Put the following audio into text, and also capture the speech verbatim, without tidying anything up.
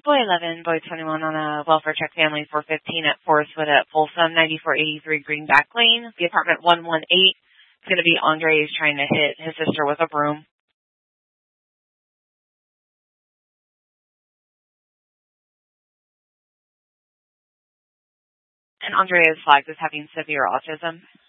Boy eleven, boy twenty-one on a welfare check, family four fifteen at Forestwood at Folsom, ninety-four eighty-three Greenback Lane. The apartment one one eight. It's going to be Andre is trying to hit his sister with a broom. And Andre is flagged as having severe autism.